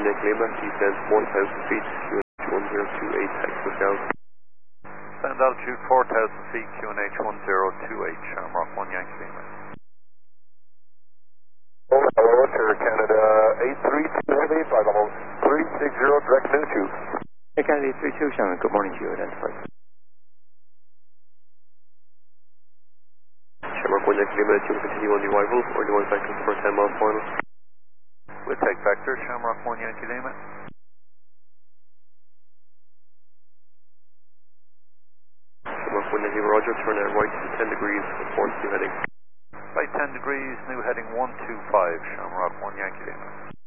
1 Yankee Lima, descend 4,000 feet, QNH 1028, taxi down. Send altitude 4,000 feet, QNH 1028, Shamrock 1 Yankee Lima. Hello, Air Canada 832 Heavy, flight level 360, direct new 2. Air Canada 832, Shamrock, good morning to you, identified. Shamrock 1 Yankee Lima, do you want to continue on the arrival, or do you want to back for 10 miles final? We'll take vector, Shamrock 1 Yankee Lima. Shamrock 1 Yankee Lima, roger, turn out right to 10 degrees, report new heading. Right 10 degrees, new heading 125, Shamrock 1 Yankee Lima.